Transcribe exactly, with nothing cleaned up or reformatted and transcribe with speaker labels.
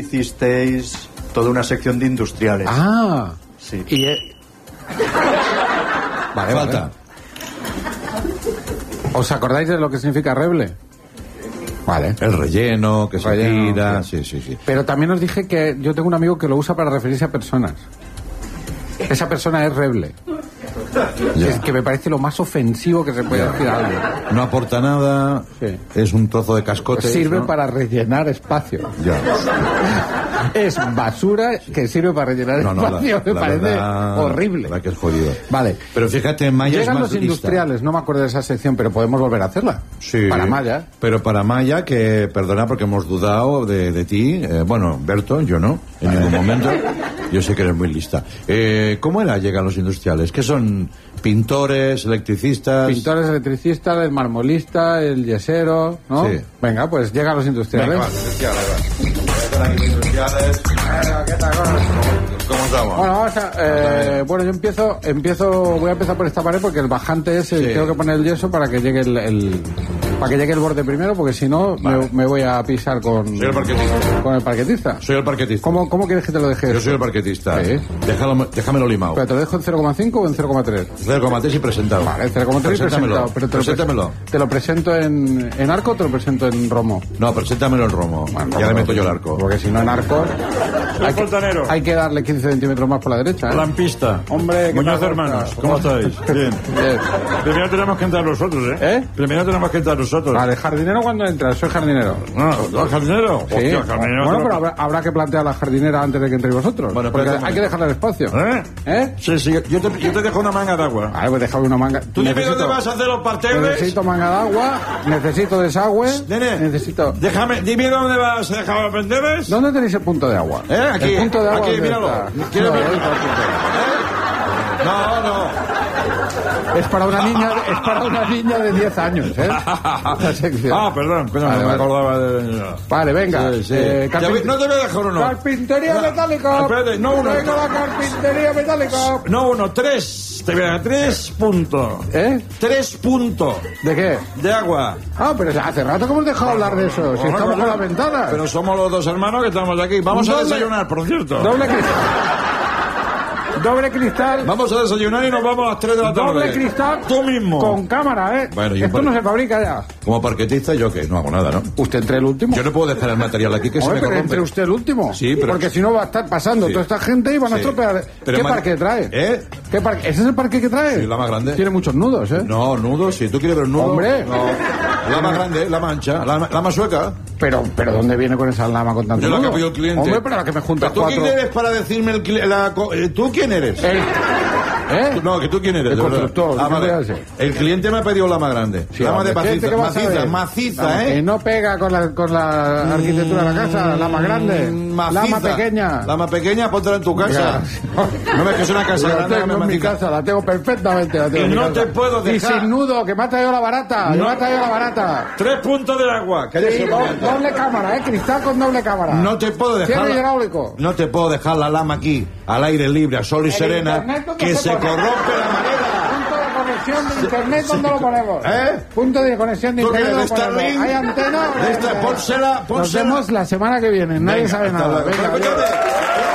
Speaker 1: hicisteis toda una sección de industriales.
Speaker 2: Ah,
Speaker 1: sí.
Speaker 2: Y eh... vale,
Speaker 3: Falta.
Speaker 2: Vale. ¿Os acordáis de lo que significa reble? Vale.
Speaker 3: El relleno, que se
Speaker 2: Relleno,
Speaker 3: tira.
Speaker 2: sí.
Speaker 3: Sí, sí, sí.
Speaker 2: Pero también os dije que yo tengo un amigo que lo usa para referirse a personas. Esa persona es reble.
Speaker 3: Ya.
Speaker 2: Es que me parece lo más ofensivo que se puede decir a alguien.
Speaker 3: No aporta nada,
Speaker 2: Sí.
Speaker 3: es un trozo de cascote.
Speaker 2: Sirve
Speaker 3: ¿no?
Speaker 2: para rellenar espacio.
Speaker 3: Ya.
Speaker 2: Es basura que sirve para rellenar
Speaker 3: No, no,
Speaker 2: espacio.
Speaker 3: la,
Speaker 2: me
Speaker 3: la
Speaker 2: parece
Speaker 3: verdad,
Speaker 2: horrible.
Speaker 3: La verdad que es jodido.
Speaker 2: Vale.
Speaker 3: Pero fíjate, Maya
Speaker 2: Llegan
Speaker 3: es más
Speaker 2: los industriales, no me acuerdo de esa sección, pero podemos volver a hacerla.
Speaker 3: Sí.
Speaker 2: Para Maya.
Speaker 3: Pero para Maya, que perdona porque hemos dudado de, de ti. Eh, bueno, Berto, yo no, en ningún momento. Yo sé que eres muy lista. Eh, ¿Cómo era llegan los industriales? ¿Qué son? ¿Pintores, electricistas?
Speaker 2: Pintores, electricistas, el marmolista, el yesero, ¿no?
Speaker 3: Sí.
Speaker 2: Venga, pues llegan los industriales.
Speaker 3: Venga, vale, industriales. Industriales. ¿Cómo estamos?
Speaker 2: Bueno, vamos a, eh, bueno, yo empiezo, empiezo, voy a empezar por esta pared porque el bajante es el
Speaker 3: Sí.
Speaker 2: tengo que poner el yeso para que llegue el, el- para que llegue el borde primero, porque si no
Speaker 3: Vale.
Speaker 2: me, me voy a pisar con,
Speaker 3: Soy el parquetista.
Speaker 2: con el parquetista.
Speaker 3: Soy el parquetista.
Speaker 2: ¿Cómo, ¿Cómo quieres que te lo deje?
Speaker 3: Yo
Speaker 2: eso?
Speaker 3: soy el parquetista.
Speaker 2: Sí.
Speaker 3: Déjalo, déjamelo limado.
Speaker 2: ¿Pero te lo dejo en cero coma cinco o en cero coma tres?
Speaker 3: cero coma tres y presentado.
Speaker 2: Vale, cero coma tres y
Speaker 3: Preséntamelo.
Speaker 2: presentado. Pero te lo,
Speaker 3: Preséntamelo.
Speaker 2: pres- ¿Te lo presento en, en arco o te lo presento en romo?
Speaker 3: No, preséntamelo en romo.
Speaker 2: Bueno,
Speaker 3: ya le
Speaker 2: romo,
Speaker 3: meto yo el arco.
Speaker 2: Porque si no en arco hay que,
Speaker 4: fontanero.
Speaker 2: hay que darle quince centímetros más por la derecha, ¿eh?
Speaker 4: Lampista.
Speaker 2: Hombre, ¿qué
Speaker 4: Muñoz
Speaker 2: tal,
Speaker 4: hermanos,
Speaker 2: Gorka?
Speaker 4: ¿cómo estáis? Bien.
Speaker 2: Bien.
Speaker 4: Primero tenemos que entrar nosotros, ¿eh?
Speaker 2: ¿Eh?
Speaker 4: Primero tenemos que entrar nosotros.
Speaker 2: Vale, jardinero cuando entras, soy jardinero.
Speaker 4: No, ¿no, jardinero?
Speaker 2: Sí.
Speaker 4: Hostia, jardinero.
Speaker 2: Bueno,
Speaker 4: te
Speaker 2: pero
Speaker 4: lo-
Speaker 2: habrá, habrá que plantear la jardinera antes de que entréis vosotros.
Speaker 3: Bueno,
Speaker 2: porque
Speaker 3: espérate un
Speaker 2: hay que dejarle el espacio.
Speaker 4: ¿Eh?
Speaker 2: ¿Eh?
Speaker 4: Sí, sí, yo te, yo te dejo una manga de agua.
Speaker 2: Vale, pues déjame una manga.
Speaker 4: ¿Tú dime
Speaker 2: Necesito-
Speaker 4: dónde vas a hacer los parterres?
Speaker 2: Necesito manga de agua, necesito desagüe,
Speaker 4: Nene.
Speaker 2: necesito...
Speaker 4: Déjame, dime dónde vas a dejar los parterres.
Speaker 2: ¿Dónde tenéis el punto de agua?
Speaker 4: ¿Eh? Aquí,
Speaker 2: El punto de agua,
Speaker 4: aquí,
Speaker 2: ¿dónde
Speaker 4: míralo.
Speaker 2: está?
Speaker 4: ¿Quieres
Speaker 2: No,
Speaker 4: ver?
Speaker 2: ahí está el punto de agua.
Speaker 4: No, no.
Speaker 2: Es para una niña, es para una niña de diez años, ¿eh? La sección.
Speaker 4: Ah, perdón, perdón,
Speaker 2: Vale,
Speaker 4: no me
Speaker 2: vale.
Speaker 4: acordaba de...
Speaker 2: Vale, venga.
Speaker 4: Sí, sí.
Speaker 2: Eh,
Speaker 4: Ya
Speaker 2: carpin-
Speaker 4: ve- no te voy a dejar uno.
Speaker 2: Carpintería
Speaker 4: No,
Speaker 2: metálica.
Speaker 4: espérate, no uno.
Speaker 2: Venga la carpintería metálica.
Speaker 4: No, uno, tres. Te voy a dar tres puntos.
Speaker 2: ¿Eh?
Speaker 4: Tres puntos
Speaker 2: ¿De qué?
Speaker 4: de agua.
Speaker 2: Ah, pero hace rato que hemos dejado hablar de eso. Si
Speaker 4: Bueno,
Speaker 2: estamos
Speaker 4: bueno,
Speaker 2: con la ventana.
Speaker 4: Pero somos los dos hermanos que estamos aquí. Vamos a
Speaker 2: Doble-
Speaker 4: desayunar, por cierto.
Speaker 2: Doble cristal. Doble cristal.
Speaker 4: Vamos a desayunar y nos vamos a las tres de la tarde.
Speaker 2: Doble cristal.
Speaker 4: Tú mismo.
Speaker 2: Con cámara, ¿eh?
Speaker 3: Bueno, y un
Speaker 2: Esto
Speaker 3: par-
Speaker 2: no se fabrica ya.
Speaker 3: Como parquetista, yo que no hago nada, ¿no?
Speaker 2: Usted entre el último.
Speaker 3: Yo no puedo dejar el material aquí que se
Speaker 2: Hombre,
Speaker 3: me
Speaker 2: pero entre
Speaker 3: corrompe.
Speaker 2: usted el último.
Speaker 3: Sí, pero-
Speaker 2: Porque si no va a estar pasando
Speaker 3: Sí.
Speaker 2: toda esta gente y van a
Speaker 3: Sí.
Speaker 2: estropear.
Speaker 3: Pero
Speaker 2: ¿Qué
Speaker 3: ma-
Speaker 2: parque trae?
Speaker 3: ¿Eh?
Speaker 2: ¿Qué parque? ¿Ese es el parque que trae?
Speaker 3: Sí, la más grande.
Speaker 2: Tiene muchos nudos, ¿eh?
Speaker 3: No, nudo, si tú quieres ver nudo.
Speaker 2: Hombre.
Speaker 3: No. La más grande, la mancha, la, la más sueca.
Speaker 2: Pero, pero ¿dónde viene con esa lama con tanto
Speaker 3: Yo la
Speaker 2: nudo?
Speaker 3: que pidió el cliente.
Speaker 2: Hombre, pero la que me junta
Speaker 3: ¿Pero tú
Speaker 2: cuatro.
Speaker 3: quién eres para decirme el cli- la co- eh, ¿Tú quién eres?
Speaker 2: El- ¿Eh?
Speaker 3: Tú- No, que tú quién eres.
Speaker 2: El
Speaker 3: de verdad.
Speaker 2: constructor,
Speaker 3: Ah,
Speaker 2: ¿qué
Speaker 3: vale.
Speaker 2: te hace?
Speaker 3: El cliente me ha pedido la más grande.
Speaker 2: Sí,
Speaker 3: la más de
Speaker 2: hombre, ¿qué-
Speaker 3: maciza,
Speaker 2: qué vas a
Speaker 3: maciza,
Speaker 2: ver?
Speaker 3: maciza,
Speaker 2: Vamos,
Speaker 3: ¿eh?
Speaker 2: Que no pega con la, con la arquitectura de la casa, la más grande.
Speaker 3: Mm,
Speaker 2: La
Speaker 3: maciza.
Speaker 2: más pequeña.
Speaker 3: La más pequeña, póntela en tu casa. No ves que es una casa
Speaker 2: La
Speaker 3: grande,
Speaker 2: tengo en mi
Speaker 3: maciza.
Speaker 2: casa, la tengo perfectamente. La tengo
Speaker 4: Que
Speaker 2: en mi
Speaker 4: no
Speaker 2: casa.
Speaker 4: te puedo
Speaker 2: Y
Speaker 4: dejar.
Speaker 2: sin nudo, que me ha traído la barata. Que
Speaker 4: No.
Speaker 2: me ha traído la barata.
Speaker 4: Tres puntos de agua. Cállese
Speaker 2: Sí,
Speaker 4: un
Speaker 2: do-
Speaker 4: momento.
Speaker 2: doble cámara, ¿eh? Cristal con doble cámara.
Speaker 3: No te puedo dejar.
Speaker 2: Cierre
Speaker 3: la-
Speaker 2: hidráulico.
Speaker 3: No te puedo dejar la lama aquí, al aire libre, a sol y
Speaker 2: El
Speaker 3: serena,
Speaker 2: internet, ¿dónde
Speaker 3: que
Speaker 2: se
Speaker 3: se
Speaker 2: pone?
Speaker 3: corrompe la madera.
Speaker 2: Punto de conexión de internet, ¿dónde lo ponemos?
Speaker 3: ¿Eh?
Speaker 2: Punto de conexión de
Speaker 3: ¿Tú
Speaker 2: internet.
Speaker 3: quieres de
Speaker 2: ¿dónde lo ponemos?
Speaker 3: Starlink?
Speaker 2: ¿Hay antena?
Speaker 3: De esta- pónsela,
Speaker 2: Nos
Speaker 3: pónsela.
Speaker 2: vemos la semana que viene. Nadie
Speaker 3: Venga,
Speaker 2: sabe
Speaker 3: hasta
Speaker 2: nada.
Speaker 3: luego.
Speaker 2: Venga,
Speaker 3: Pero,
Speaker 2: adiós.
Speaker 3: espérate.